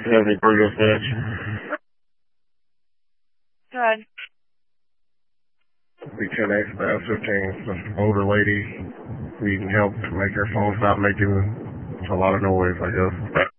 Have any burger fetch? Good. Be 10X about 15. Some older lady needing help to make her phone stop making a lot of noise, I guess.